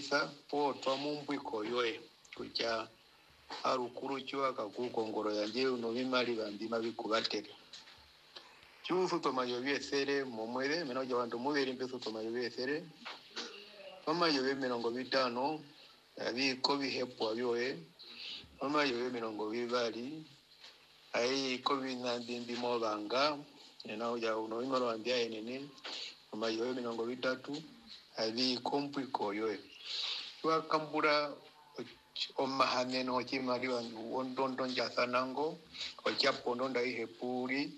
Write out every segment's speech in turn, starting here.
kupitisa po twa mumbwiko yoe kuja harukuru chwa kakukongoro yanje uno bimali bandima bikubatele chufu to mayobe sere momwere menoja wantu mubere mpeso to mayobe sere mama yobe 50 abiko bihepo abyoe mama yobe 20 ai covid ndimo banga ninaoja uno bimalo ambia enene mama yobe 3 abi kompwiko yoe kwa kambura omahane no chimali wondondon jasanango o chapondo ndai hepuri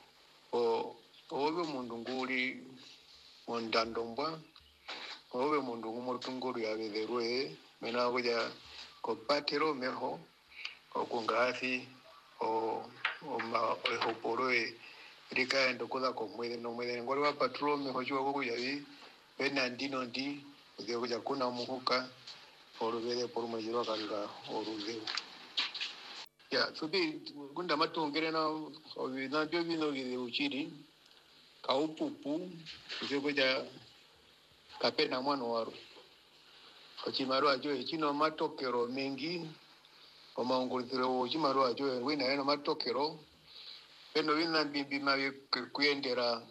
owe mundu nguri mondandombwa owe mundu ngumurtunguru yabelerwe mena kuja kopatero meho okungasi ma hoporoe rika ndokoza komwele no mwele ngori wa patrol meho chwa kuja bi benandino ndi kuja kuna muhuka oruvele por majiro kalga oruvele ya subi gunda matongere na obina byo bino bile uchiri kaupupu kuja kapena mwana waro ochimaru ajo chino matokero mengi omaongolero ochimaru ajo wina eno matokero peno wina bimbi mabe kuendera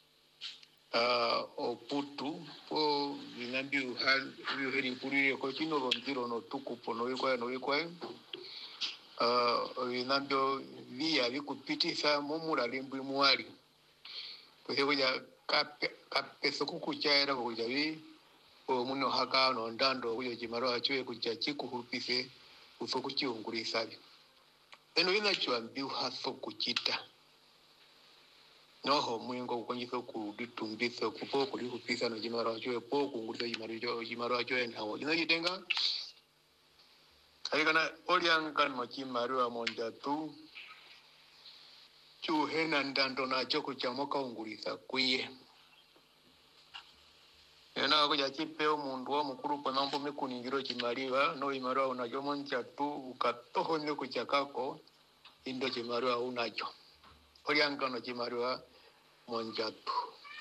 oputu po binambi uhal biheri purire ko chino ronziro no tukupo no ikwa binambyo via vikupitisa momura limbi muali kuse kuja kapeso kukuchaira kuja vi muno haka no ndando kuja chimaro achwe kuja chikuhupise uso kuchiungurisa eno inachwa mbiu haso kuchita noho mwingo kukonyiso kuditumbisa kupo kulihupisa no jimaro achwe po kungurisa jimaro achwe nawo inajitenga alikana oliangan machimaro wa monja tu chuhena ndando na choko chamoka ungurisa kuye ena kuja chipeo mundu wa mukuru panampo mekuningiro chimariwa no imaro unajo monja tu ukatoho ne kuchakako indo chimariwa unajo oliangan chimariwa monjatu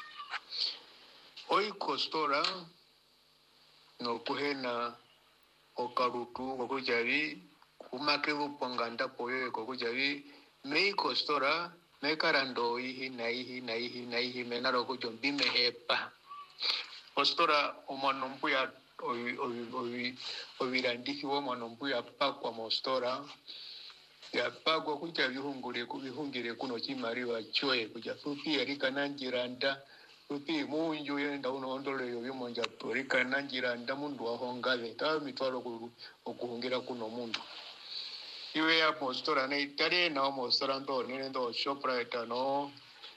oi kostora no kuhena okarutu kokujavi kumakego ponganda poyo kokujavi mei kostora mekarando ihi naihi menaro kujombi mehepa kostora omanombu ya ovirandiki wo manombu ya pakwa mostora ya pagwa kuja bihungire kuno chimariwa choe kuja fupi yarika nanjiranda fupi munju yenda uno ondole yo bimonja torika nanjiranda mundu wahongale ta mitwalo okuhungira kuno mundu iwe ya postora ne tare na mostora ndo ne ndo shoprite no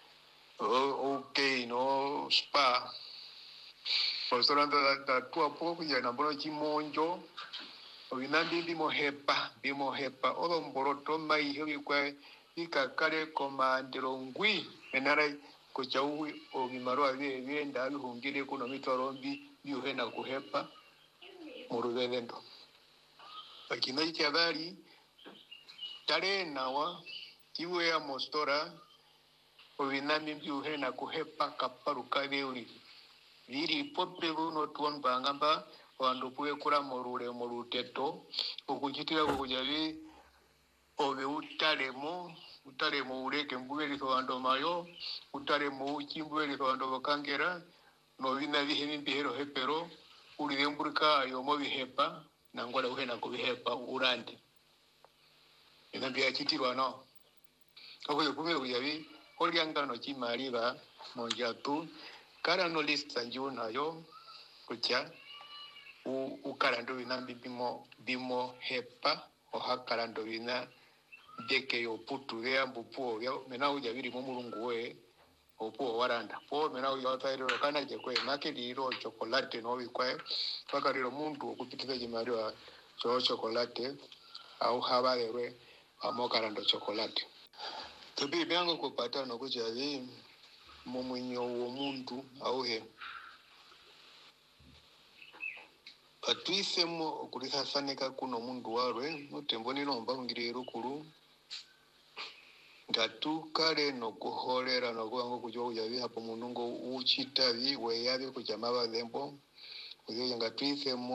okay no spa postora ndo da tua poco ya na bro chimonjo obinandi bimohepa odomboroto mai hibikwa ikakare komandiro ngwi menara kuchaui obimarwa byenda bihungire kuno mitorombi yuhena kuhepa murubelendo akina ikyabali tare nawa iwe ya mostora obinandi byuhena kuhepa kaparuka beuli biri pope buno tuonba ngamba wando puwe kura morure moruteto okujitira kujavi obe utaremo ureke mbubeli so wando mayo utaremo uchimbubeli so wando bakangera no bina bihemi bihero hepero uri demburka yo mo bihepa nangwala uhena ko bihepa urande ina bya chitirwa no okoye kumwe kujavi oliangano chimaliba monjatu kara no list sanjuna yo kucha ukarando vina bimo hepa ohakarando vina deke yo putu ya mbupo ya mena uja biri mumurungu we opo waranda po mena uja tairo kana je kwe makedi ro chocolate no bikwe pakariro mundu okupitira jimariwa chocolate au habarewe amokarando chocolate tobi byango kupata no kuja vi mumunyo wo mundu auhe atwisemo okulisa sanika kuno mundu warwe mutemboni nomba ngirero kuru ngatukale no kuholera no kubango kujoja bi hapo munungo uchitavi we yabe kujamaba lembo kuyo ngatwisemo